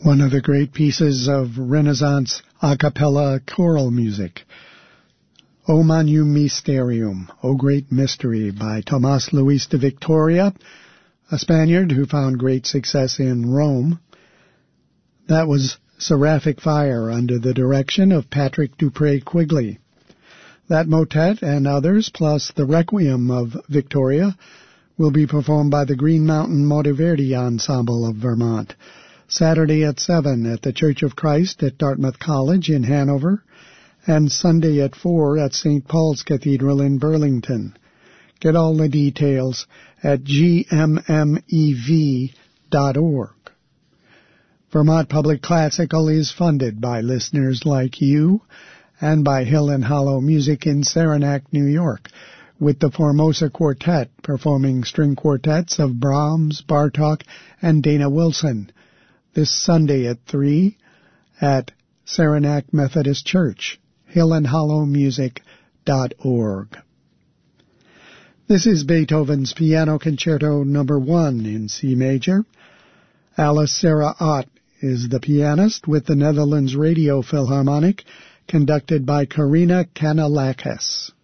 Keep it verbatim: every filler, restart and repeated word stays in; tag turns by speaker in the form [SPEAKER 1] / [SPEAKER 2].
[SPEAKER 1] one of the great pieces of Renaissance a cappella choral music, O Magnum Mysterium, O Great Mystery, by Tomás Luis de Victoria, a Spaniard who found great success in Rome. That was Seraphic Fire under the direction of Patrick Dupré Quigley. That motet and others, plus the Requiem of Victoria, will be performed by the Green Mountain Monteverdi Ensemble of Vermont, Saturday at seven at the Church of Christ at Dartmouth College in Hanover, and Sunday at four at Saint Paul's Cathedral in Burlington. Get all the details at g m m e v dot org. Vermont Public Classical is funded by listeners like you and by Hill and Hollow Music in Saranac, New York, with the Formosa Quartet performing string quartets of Brahms, Bartók, and Dana Wilson this Sunday at three at Saranac Methodist Church, hill and hollow music dot org. This is Beethoven's Piano Concerto Number one in C major. Alice Sarah Ott is the pianist with the Netherlands Radio Philharmonic, conducted by Karina Kanalakis.